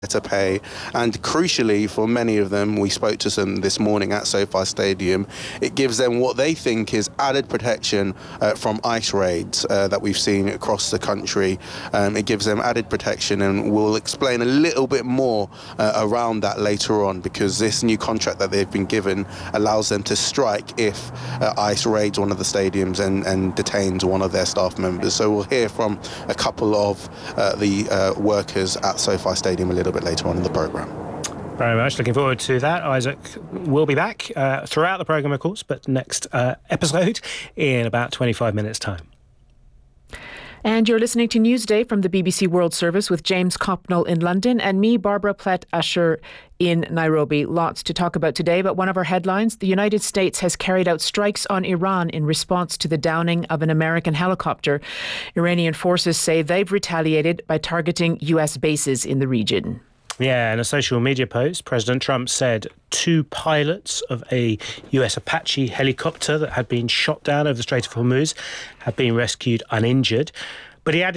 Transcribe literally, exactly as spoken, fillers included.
to pay, and crucially for many of them, we spoke to some this morning at SoFi Stadium, it gives them what they think is added protection uh, from ICE raids uh, that we've seen across the country. Um, it gives them added protection, and we'll explain a little bit more uh, around that later on, because this new contract that they've been given allows them to strike if uh, ICE raids one of the stadiums and, and detains one of their staff members. So we'll hear from a couple of uh, the uh, workers at SoFi Stadium a little bit later on in the programme. Very much looking forward to that. Isaac will be back uh, throughout the programme, of course, but next uh, episode in about twenty-five minutes' time. And you're listening to Newsday from the B B C World Service with James Copnell in London and me, Barbara Plett-Asher, in Nairobi. Lots to talk about today, but one of our headlines: the United States has carried out strikes on Iran in response to the downing of an American helicopter. Iranian forces say they've retaliated by targeting U S bases in the region. Yeah, in a social media post, President Trump said two pilots of a U S Apache helicopter that had been shot down over the Strait of Hormuz have been rescued uninjured. But he added